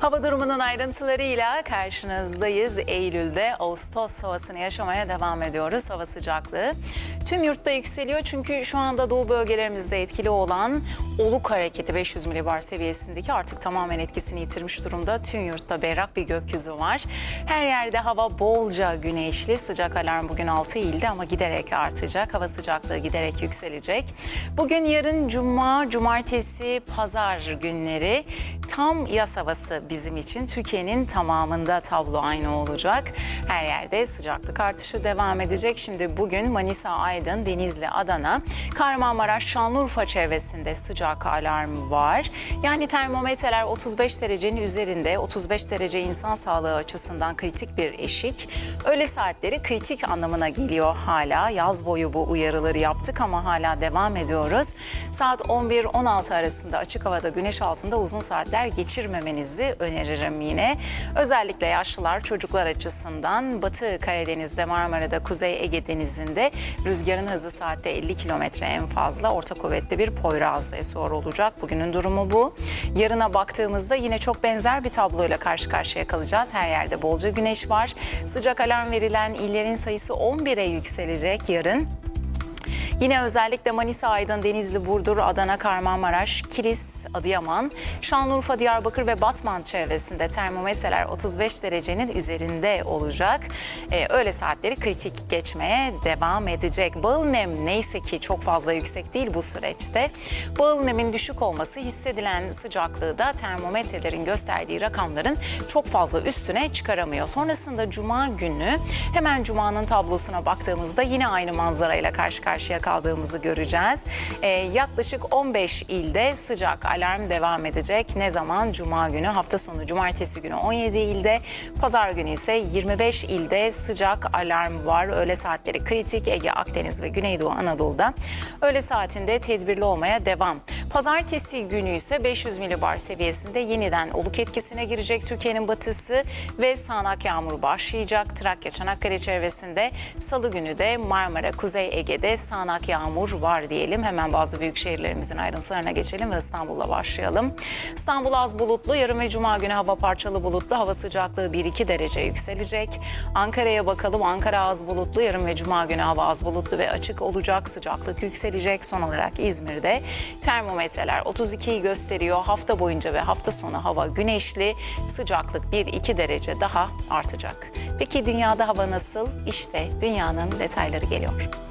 Hava durumunun ayrıntılarıyla karşınızdayız. Eylül'de Ağustos havasını yaşamaya devam ediyoruz. Hava sıcaklığı tüm yurtta yükseliyor çünkü şu anda doğu bölgelerimizde etkili olan oluk hareketi 500 milibar seviyesindeki artık tamamen etkisini yitirmiş durumda. Tüm yurtta berrak bir gökyüzü var. Her yerde hava bolca güneşli. Sıcak alarm bugün 6 ilde ama giderek artacak. Hava sıcaklığı giderek yükselecek. Bugün, yarın cuma, cumartesi, pazar günleri tam yaz havası bizim için. Türkiye'nin tamamında tablo aynı olacak. Her yerde sıcaklık artışı devam edecek. Şimdi bugün Manisa, Aydın, Denizli, Adana, Kahramanmaraş, Şanlıurfa çevresinde sıcak alarm var. Yani termometreler 35 derecenin üzerinde. 35 derece insan sağlığı açısından kritik bir eşik. Öğle saatleri kritik anlamına geliyor hala. Yaz boyu bu uyarıları yaptık ama hala devam ediyoruz. Saat 11-16 arasında açık havada güneş altında uzun saatler geçirmemenizi öneririm yine. Özellikle yaşlılar, çocuklar açısından Batı Karadeniz'de, Marmara'da, Kuzey Ege Denizi'nde rüzgarın hızı saatte 50 kilometre en fazla, orta kuvvetli bir Poyraz esor olacak. Bugünün durumu bu. Yarına baktığımızda yine çok benzer bir tabloyla karşı karşıya kalacağız. Her yerde bolca güneş var. Sıcak alarm verilen illerin sayısı 11'e yükselecek yarın. Yine özellikle Manisa, Aydın, Denizli, Burdur, Adana, Kahramanmaraş, Kilis, Adıyaman, Şanlıurfa, Diyarbakır ve Batman çevresinde termometreler 35 derecenin üzerinde olacak. Öğle saatleri kritik geçmeye devam edecek. Bağıl nem neyse ki çok fazla yüksek değil bu süreçte. Bağıl nemin düşük olması hissedilen sıcaklığı da termometrelerin gösterdiği rakamların çok fazla üstüne çıkaramıyor. Sonrasında cuma günü hemen cumanın tablosuna baktığımızda yine aynı manzarayla karşı karşıya kaldığımızı göreceğiz. Yaklaşık 15 ilde sıcak alarm devam edecek. Ne zaman? Cuma günü, hafta sonu cumartesi günü 17 ilde, pazar günü ise 25 ilde sıcak alarm var. Öğle saatleri kritik. Ege, Akdeniz ve Güneydoğu Anadolu'da öğle saatinde tedbirli olmaya devam. Pazartesi günü ise 500 milibar seviyesinde yeniden oluk etkisine girecek Türkiye'nin batısı ve sağanak yağmur başlayacak. Trakya, Çanakkale çevresinde salı günü de Marmara, Kuzey Ege'de sağanak yağmur var diyelim. Hemen bazı büyük şehirlerimizin ayrıntılarına geçelim ve İstanbul'la başlayalım. İstanbul az bulutlu, yarın ve cuma günü hava parçalı bulutlu, hava sıcaklığı 1-2 derece yükselecek. Ankara'ya bakalım. Ankara az bulutlu, yarın ve cuma günü hava az bulutlu ve açık olacak. Sıcaklık yükselecek. Son olarak İzmir'de termometreler 32'yi gösteriyor. Hafta boyunca ve hafta sonu hava güneşli. Sıcaklık 1-2 derece daha artacak. Peki dünyada hava nasıl? İşte dünyanın detayları geliyor.